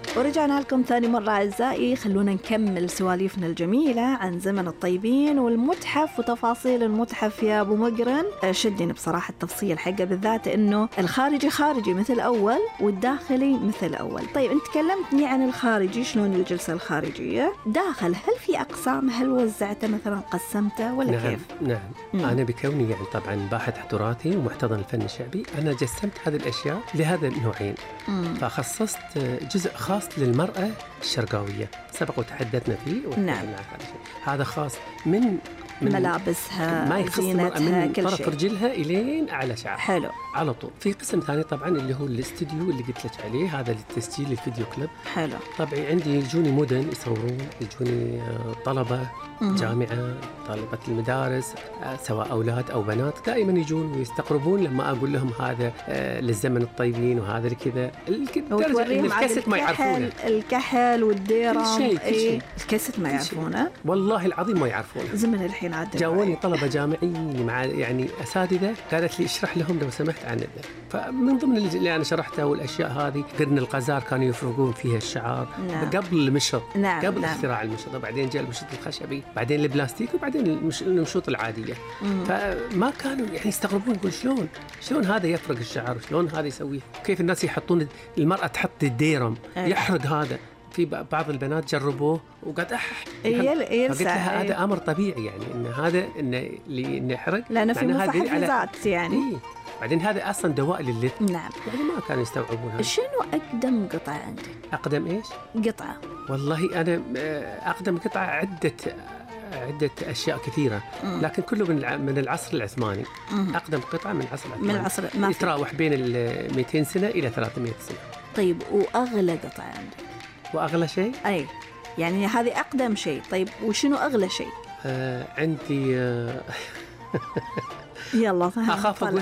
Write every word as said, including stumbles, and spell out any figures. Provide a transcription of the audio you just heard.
ورجعنا لكم ثاني مرة أعزائي. خلونا نكمل سواليفنا الجميلة عن زمن الطيبين والمتحف وتفاصيل المتحف. يا أبو مقرن شدني بصراحة التفصيل حقه بالذات، إنه الخارجي خارجي مثل أول والداخلي مثل أول. طيب أنت كلمتني عن الخارجي، شلون الجلسة الخارجية؟ داخل هل في أقسام؟ هل وزعته مثلا، قسمته ولا نعم كيف؟ نعم مم. أنا بكوني يعني طبعا باحث تراثي ومحتضن الفن الشعبي، أنا جسمت هذه الأشياء لهذا النوعين. مم. فخصصت جزء خاص للمرأة الشرقاوية سبق وتحدثنا فيه. نعم. هذا خاص من من ملابسها، ما يخص زينتها، من كل طرف شيء. رجلها إلين أعلى شعر. حلو. على طول. في قسم ثاني طبعا اللي هو الاستديو اللي قلت لك عليه، هذا للتسجيل الفيديو كليب. حلو. طبعا عندي يجوني مدن يصورون، يجوني طلبة مم. جامعة، طلبة المدارس، سواء أولاد أو بنات، دائما يجون ويستقربون لما أقول لهم هذا للزمن الطيبين وهذا لكذا. الدرجة إن الكاسيت ما يعرفونه، الكحل والديرم، ايه الكاسيت ما يعرفونه، والله العظيم ما يعرفونه. زمن الحين عاد جاوني طلبة جامعيين مع يعني أساتذة، قالت لي اشرح لهم لو سمحت عن الذل. فمن ضمن اللي أنا شرحتها والأشياء هذه، قرن القزار كانوا يفرقون فيها الشعار. نعم. قبل المشط. نعم. قبل نعم. اختراع المشط، وبعدين جاء المشط الخشبي، بعدين البلاستيك، وبعدين المش... المشوط العادية. مم. فما كانوا يعني يستغربون، يقول شلون شلون هذا يفرق الشعر، شلون هذا يسويه، كيف الناس يحطون المرأة تحط الديرم يحرق هذا. في بعض البنات جربوه وقالت أح قلت لها هذا أمر طبيعي، يعني إن هذا إن اللي يحرق لأنه في محفزات على... يعني إيه؟ بعدين هذا أصلا دواء لللث. نعم. يعني ما كانوا يستوعبون هذا. شنو أقدم قطعة عندك؟ أقدم إيش؟ قطعة. والله أنا أقدم قطعة عدة عدة أشياء كثيرة. مم. لكن كله من من العصر العثماني. مم. أقدم قطعة من العصر العثماني. من العصر ما يتراوح بين ال مئتين سنة إلى ثلاثمئة سنة. طيب وأغلى قطعة عندك؟ وأغلى شيء؟ أي يعني هذه أقدم شيء. طيب وشنو أغلى شيء؟ آه عندي آه يلا أخاف